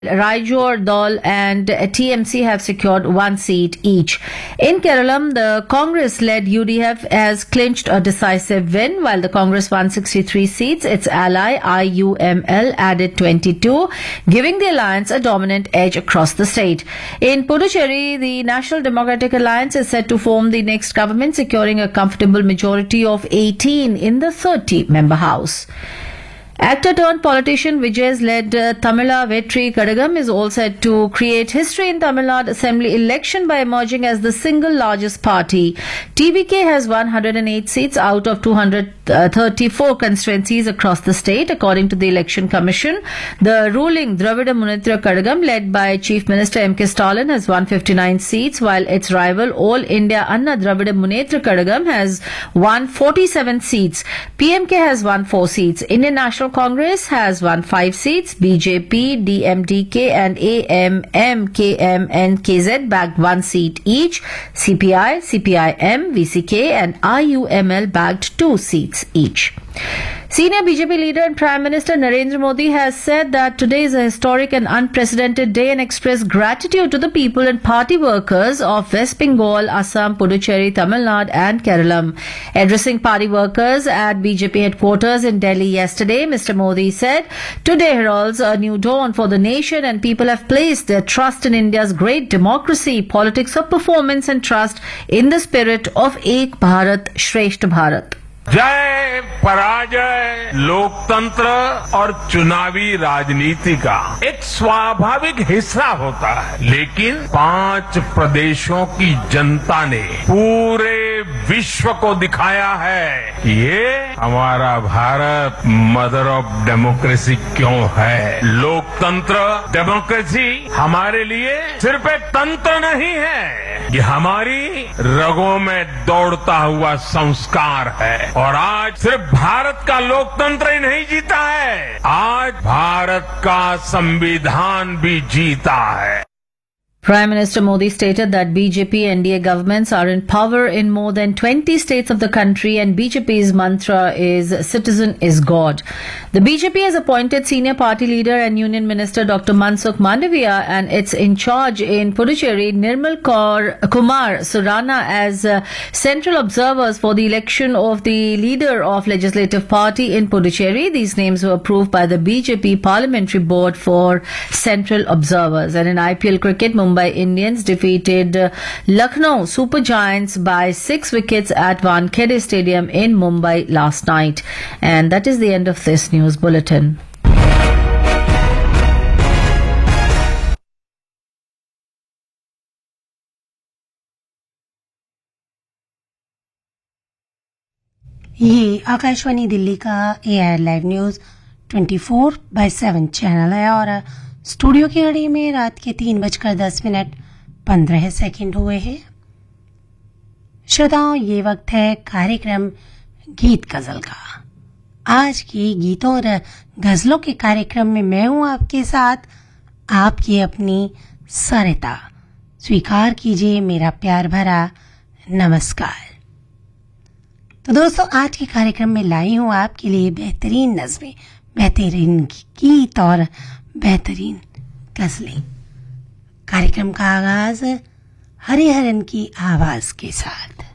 Raijor Dal and TMC have secured one seat each. In Kerala, the Congress-led UDF has clinched a decisive win, while the Congress won 63 seats. Its ally IUML added 22, giving the alliance a dominant edge across the state. In Puducherry, the National Democratic Alliance is set to form the next government, securing a comfortable majority of 18 in the 30-member House. Actor turned politician Vijay's led Tamila Vetri Kadagam is all set to create history in Tamil Nadu Assembly election by emerging as the single largest party. TVK has 108 seats out of 234 constituencies across the state, according to the Election Commission. The ruling Dravida Munnetra Kadagam, led by Chief Minister M.K. Stalin, has 159 seats, while its rival All India Anna Dravida Munnetra Kadagam has won 47 seats. PMK has won 4 seats. Indian National Congress has won 5 seats. BJP, DMDK and AMMKM and KZ bagged 1 seat each. CPI, CPIM, VCK and IUML bagged 2 seats each. Senior BJP leader and Prime Minister Narendra Modi has said that today is a historic and unprecedented day and expressed gratitude to the people and party workers of West Bengal, Assam, Puducherry, Tamil Nadu and Kerala. Addressing party workers at BJP headquarters in Delhi yesterday, Mr. Modi said, "Today heralds a new dawn for the nation and people have placed their trust in India's great democracy, politics of performance and trust in the spirit of Ek Bharat, Shreshtha Bharat." जय पराजय लोकतंत्र और चुनावी राजनीति का एक स्वाभाविक हिस्सा होता है, लेकिन 5 प्रदेशों की जनता ने पूरे विश्व को दिखाया है कि ये हमारा भारत मदर ऑफ डेमोक्रेसी क्यों है। लोकतंत्र डेमोक्रेसी हमारे लिए सिर्फ एक तंत्र नहीं है, ये हमारी रगों में दौड़ता हुआ संस्कार है। और आज सिर्फ भारत का लोकतंत्र ही नहीं जीता है, आज भारत का संविधान भी जीता है। Prime Minister Modi stated that BJP NDA governments are in power in more than 20 states of the country and BJP's mantra is citizen is God. The BJP has appointed senior party leader and Union Minister Dr. Mansukh Mandaviya and its in charge in Puducherry Nirmal Kumar Surana as central observers for the election of the leader of Legislative Party in Puducherry. These names were approved by the BJP Parliamentary Board for central observers. And in IPL cricket, Mumbai Indians defeated Lucknow Super Giants by 6 wickets at Wankhede Stadium in Mumbai last night. And that is the end of this news bulletin. ये आकाशवाणी दिल्ली का AIR live news 24/7 channel है और studio की घड़ी में रात के 3:10 हुए हैं। श्रोताओं, ये वक्त है कार्यक्रम गीत गजल का। आज की गीतों और गजलों के कार्यक्रम में मैं हूं आपके साथ, आपकी अपनी सरिता। स्वीकार कीजिए मेरा प्यार भरा नमस्कार। तो दोस्तों, आज के कार्यक्रम में लाई हूं आपके लिए बेहतरीन नज़में, बेहतरीन गीत और बेहतरीन गजलें। कार्यक्रम का आगाज हरिहरन की आवाज के साथ।